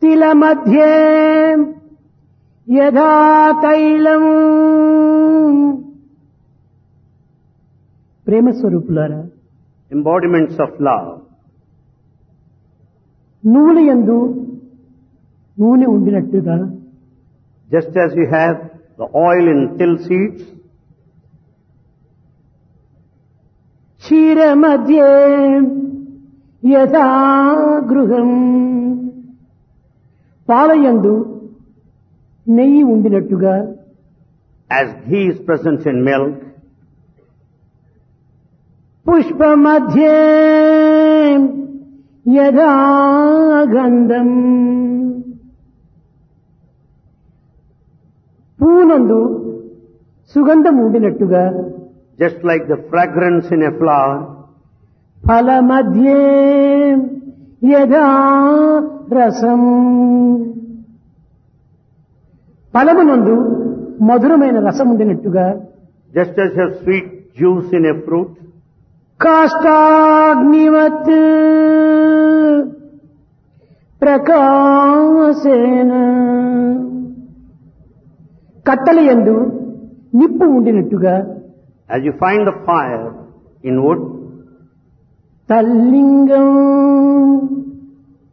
తిల మధ్యే యథా తైలం. ప్రేమ స్వరూపులారా, embodiments of love. నువ్వుల యందు నూనె ఉండినట్టుగా, Just as you have the oil in till seeds, క్షీర మధ్యే యథా గృహం, పాలయందు నెయ్యి ఉండినట్టుగా, as ghee is present in milk, Pushpa మధ్యే యథా గంధం, పూనందు సుగంధం ఉండినట్టుగా, just like the fragrance in a flower, ఫల మధ్యే యథా రసం, ఫలమునందు మధురమైన రసం ఉండినట్టుగా, just as you have sweet juice in a fruit, కాష్టాగ్నివత్ ప్రకాశేన, కట్టెలయందు నిప్పు ఉండినట్టుగా, as you find the fire in wood, తల్లింగం